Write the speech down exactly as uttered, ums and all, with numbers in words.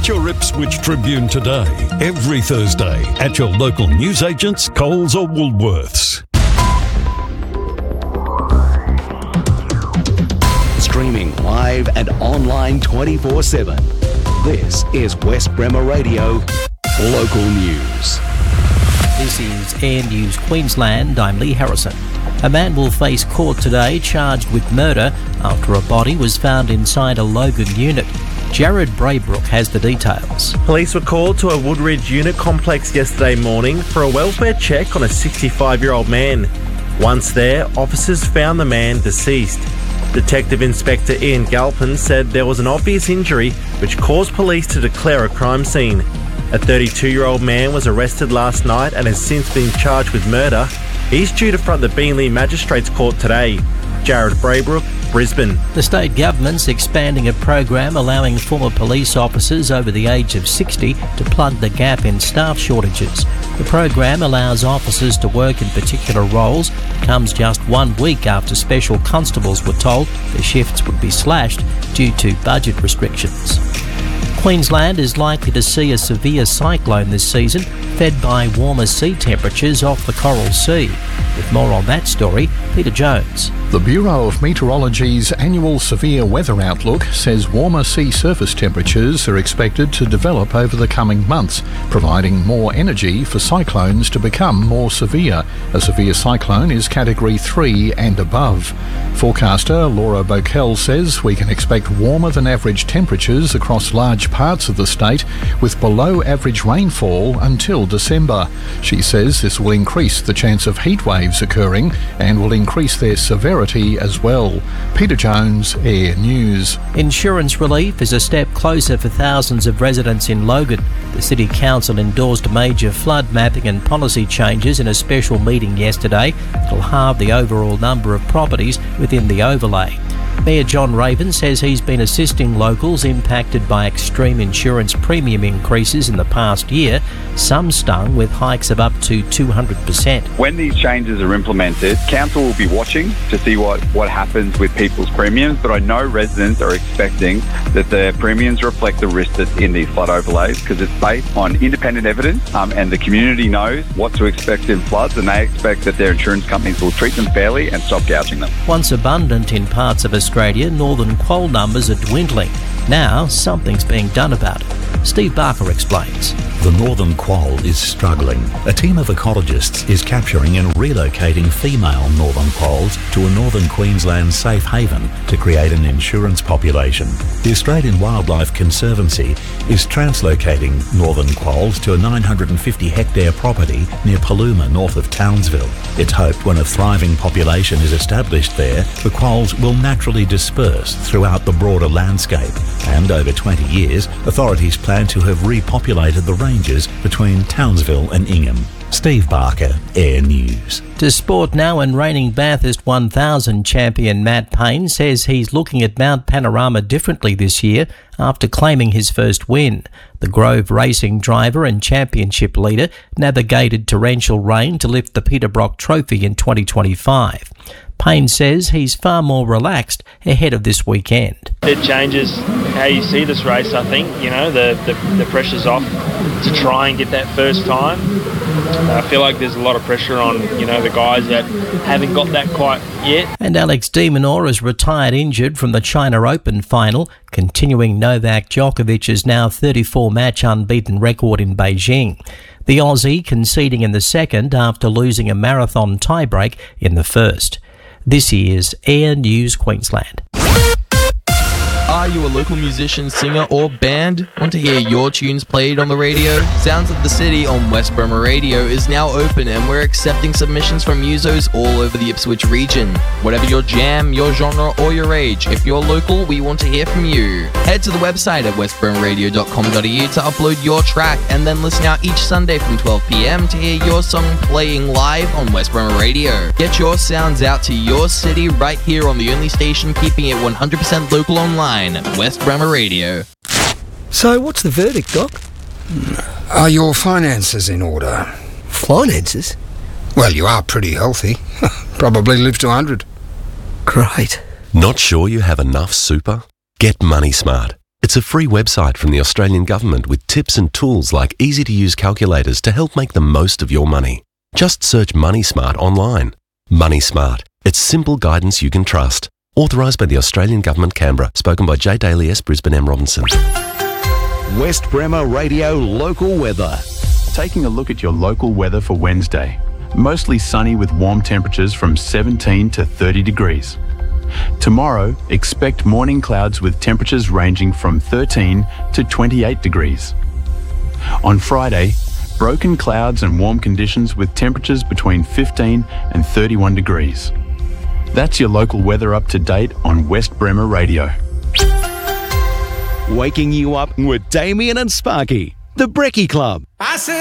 Get your Ipswich Tribune today, every Thursday, at your local newsagents, Coles or Woolworths. Streaming live and online twenty-four seven. This is West Bremer Radio Local News. This is Air News Queensland. I'm Lee Harrison. A man will face court today charged with murder after a body was found inside a Logan unit. Jared Braybrook has the details. Police were called to a Woodridge unit complex yesterday morning for a welfare check on a sixty-five-year-old man. Once there, officers found the man deceased. Detective Inspector Ian Galpin said there was an obvious injury which caused police to declare a crime scene. A thirty-two-year-old man was arrested last night and has since been charged with murder. He's due to front the Beenleigh Magistrates Court today. Jared Braybrook, Brisbane. The state government's expanding a program allowing former police officers over the age of sixty to plug the gap in staff shortages. The program allows officers to work in particular roles. It comes just one week after special constables were told their shifts would be slashed due to budget restrictions. Queensland is likely to see a severe cyclone this season, fed by warmer sea temperatures off the Coral Sea. With more on that story, Peter Jones. The Bureau of Meteorology's annual severe weather outlook says warmer sea surface temperatures are expected to develop over the coming months, providing more energy for cyclones to become more severe. A severe cyclone is Category three and above. Forecaster Laura Bockel says we can expect warmer than average temperatures across large parts of the state, with below average rainfall until December. She says this will increase the chance of heat waves occurring and will increase their severity as well. Peter Jones, Air News. Insurance relief is a step closer for thousands of residents in Logan. The City Council endorsed major flood mapping and policy changes in a special meeting yesterday. It'll halve the overall number of properties within the overlay. Mayor John Raven says he's been assisting locals impacted by extreme insurance premium increases in the past year, some stung with hikes of up to two hundred percent. When these changes are implemented, council will be watching to see what, what happens with people's premiums, but I know residents are expecting that their premiums reflect the risk that's in these flood overlays because it's based on independent evidence um, and the community knows what to expect in floods and they expect that their insurance companies will treat them fairly and stop gouging them. Once abundant in parts of Australia, northern quoll numbers are dwindling. Now something's being done about it. Steve Barker explains. The northern quoll is struggling. A team of ecologists is capturing and relocating female northern quolls to a northern Queensland safe haven to create an insurance population. The Australian Wildlife Conservancy is translocating northern quolls to a nine hundred fifty hectare property near Paluma, north of Townsville. It's hoped when a thriving population is established there, the quolls will naturally disperse throughout the broader landscape. And over twenty years, authorities plan to have repopulated the ranges between Townsville and Ingham. Steve Barker, Air News. To sport now, and reigning Bathurst one thousand champion Matt Payne says he's looking at Mount Panorama differently this year after claiming his first win. The Grove Racing driver and championship leader navigated torrential rain to lift the Peter Brock Trophy in twenty twenty-five. Payne says he's far more relaxed ahead of this weekend. It changes how you see this race, I think. You know, the, the, the pressure's off to try and get that first time. I feel like there's a lot of pressure on, you know, the guys that haven't got that quite yet. And Alex de Minaur is retired injured from the China Open final, continuing Novak Djokovic's now thirty-four match unbeaten record in Beijing. The Aussie conceding in the second after losing a marathon tiebreak in the first. This is Air News Queensland. Are you a local musician, singer or band? Want to hear your tunes played on the radio? Sounds of the City on West Bremer Radio is now open and we're accepting submissions from musos all over the Ipswich region. Whatever your jam, your genre or your age, if you're local, we want to hear from you. Head to the website at west bremer radio dot com dot a u to upload your track and then listen out each Sunday from twelve p m to hear your song playing live on West Bremer Radio. Get your sounds out to your city right here on the only station keeping it one hundred percent local online. West Bremer Radio. So what's the verdict, Doc? Are your finances in order? Finances? Well, you are pretty healthy. Probably live to one hundred. Great. Not sure you have enough super? Get Money Smart. It's a free website from the Australian Government with tips and tools like easy-to-use calculators to help make the most of your money. Just search Money Smart online. Money Smart. It's simple guidance you can trust. Authorised by the Australian Government, Canberra. Spoken by J. Daly S. Brisbane M. Robinson. West Bremer Radio local weather. Taking a look at your local weather for Wednesday. Mostly sunny with warm temperatures from seventeen to thirty degrees. Tomorrow, expect morning clouds with temperatures ranging from thirteen to twenty-eight degrees. On Friday, broken clouds and warm conditions with temperatures between fifteen and thirty-one degrees. That's your local weather up to date on West Bremer Radio. Waking you up with Damien and Sparky, the Brekkie Club. I said